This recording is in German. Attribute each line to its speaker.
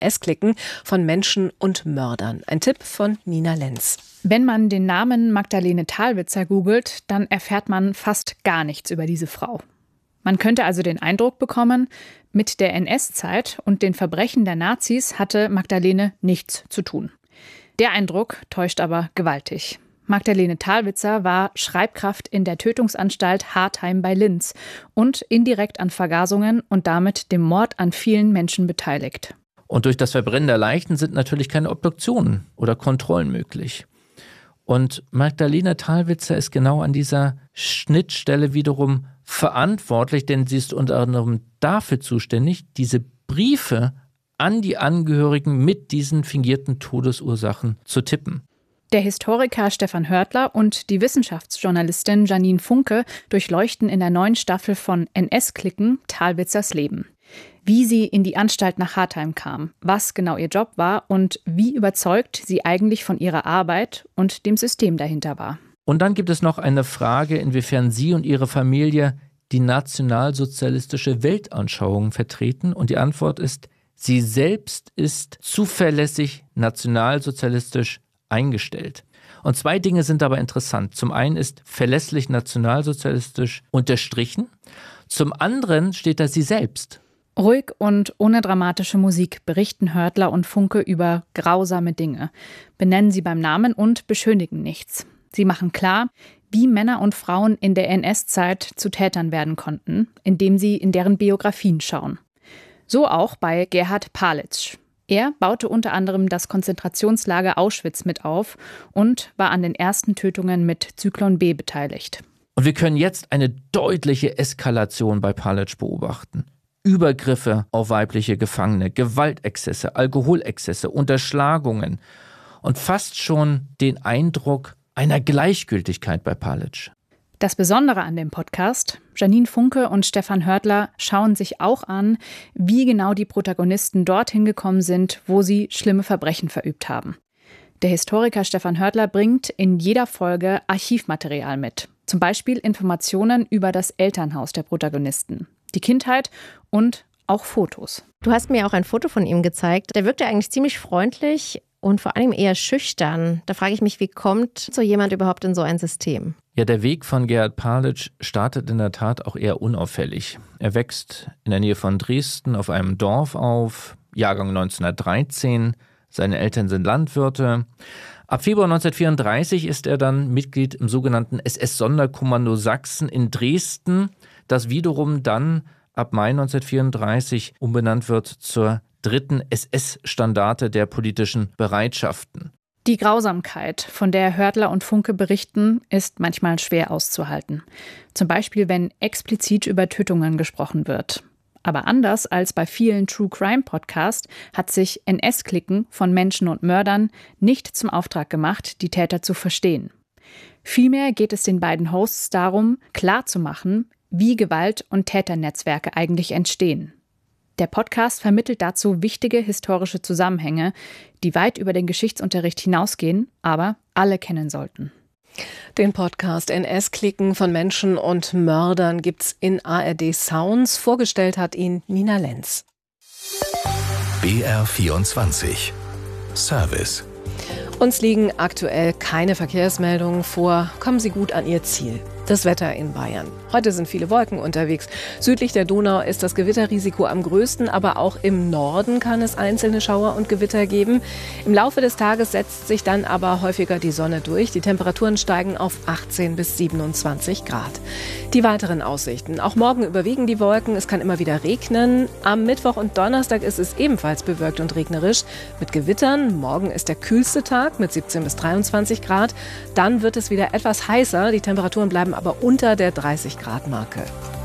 Speaker 1: NS-Klicken von Menschen und Mördern. Ein Tipp von Nina Lenz.
Speaker 2: Wenn man den Namen Magdalene Thalwitzer googelt, dann erfährt man fast gar nichts über diese Frau. Man könnte also den Eindruck bekommen, mit der NS-Zeit und den Verbrechen der Nazis hatte Magdalene nichts zu tun. Der Eindruck täuscht aber gewaltig. Magdalene Thalwitzer war Schreibkraft in der Tötungsanstalt Hartheim bei Linz und indirekt an Vergasungen und damit dem Mord an vielen Menschen beteiligt.
Speaker 3: Und durch das Verbrennen der Leichen sind natürlich keine Obduktionen oder Kontrollen möglich. Und Magdalene Thalwitzer ist genau an dieser Schnittstelle wiederum verantwortlich, denn sie ist unter anderem dafür zuständig, diese Briefe an die Angehörigen mit diesen fingierten Todesursachen zu tippen.
Speaker 2: Der Historiker Stefan Hörtler und die Wissenschaftsjournalistin Janine Funke durchleuchten in der neuen Staffel von NS-Klicken Thalwitzers Leben. Wie sie in die Anstalt nach Hartheim kam, was genau ihr Job war und wie überzeugt sie eigentlich von ihrer Arbeit und dem System dahinter war.
Speaker 3: Und dann gibt es noch eine Frage, inwiefern sie und ihre Familie die nationalsozialistische Weltanschauung vertreten. Und die Antwort ist, sie selbst ist zuverlässig nationalsozialistisch eingestellt. Und zwei Dinge sind dabei interessant. Zum einen ist verlässlich nationalsozialistisch unterstrichen. Zum anderen steht da sie selbst.
Speaker 2: Ruhig und ohne dramatische Musik berichten Hörtler und Funke über grausame Dinge, benennen sie beim Namen und beschönigen nichts. Sie machen klar, wie Männer und Frauen in der NS-Zeit zu Tätern werden konnten, indem sie in deren Biografien schauen. So auch bei Gerhard Palitsch. Er baute unter anderem das Konzentrationslager Auschwitz mit auf und war an den ersten Tötungen mit Zyklon B beteiligt.
Speaker 3: Und wir können jetzt eine deutliche Eskalation bei Palitsch beobachten. Übergriffe auf weibliche Gefangene, Gewaltexzesse, Alkoholexzesse, Unterschlagungen und fast schon den Eindruck einer Gleichgültigkeit bei Palitsch.
Speaker 2: Das Besondere an dem Podcast, Janine Funke und Stefan Hörtler schauen sich auch an, wie genau die Protagonisten dorthin gekommen sind, wo sie schlimme Verbrechen verübt haben. Der Historiker Stefan Hörtler bringt in jeder Folge Archivmaterial mit. Zum Beispiel Informationen über das Elternhaus der Protagonisten, die Kindheit und auch Fotos.
Speaker 4: Du hast mir auch ein Foto von ihm gezeigt. Der wirkte eigentlich ziemlich freundlich und vor allem eher schüchtern. Da frage ich mich, wie kommt so jemand überhaupt in so ein System?
Speaker 3: Ja, der Weg von Gerhard Palitsch startet in der Tat auch eher unauffällig. Er wächst in der Nähe von Dresden auf einem Dorf auf, Jahrgang 1913. Seine Eltern sind Landwirte. Ab Februar 1934 ist er dann Mitglied im sogenannten SS-Sonderkommando Sachsen in Dresden, das wiederum dann ab Mai 1934 umbenannt wird zur 3. SS-Standarte der politischen Bereitschaften.
Speaker 2: Die Grausamkeit, von der Hörtler und Funke berichten, ist manchmal schwer auszuhalten. Zum Beispiel, wenn explizit über Tötungen gesprochen wird. Aber anders als bei vielen True-Crime-Podcasts hat sich NS-Klicken von Menschen und Mördern nicht zum Auftrag gemacht, die Täter zu verstehen. Vielmehr geht es den beiden Hosts darum, klarzumachen, wie Gewalt- und Täternetzwerke eigentlich entstehen. Der Podcast vermittelt dazu wichtige historische Zusammenhänge, die weit über den Geschichtsunterricht hinausgehen, aber alle kennen sollten.
Speaker 1: Den Podcast NS-Klicken von Menschen und Mördern gibt's in ARD Sounds. Vorgestellt hat ihn Nina Lenz.
Speaker 5: BR24 Service.
Speaker 1: Uns liegen aktuell keine Verkehrsmeldungen vor. Kommen Sie gut an Ihr Ziel. Das Wetter in Bayern. Heute sind viele Wolken unterwegs. Südlich der Donau ist das Gewitterrisiko am größten, aber auch im Norden kann es einzelne Schauer und Gewitter geben. Im Laufe des Tages setzt sich dann aber häufiger die Sonne durch. Die Temperaturen steigen auf 18 bis 27 Grad. Die weiteren Aussichten. Auch morgen überwiegen die Wolken. Es kann immer wieder regnen. Am Mittwoch und Donnerstag ist es ebenfalls bewölkt und regnerisch mit Gewittern. Morgen ist der kühlste Tag mit 17 bis 23 Grad. Dann wird es wieder etwas heißer. Die Temperaturen bleiben aber unter der 30 Grad Marke.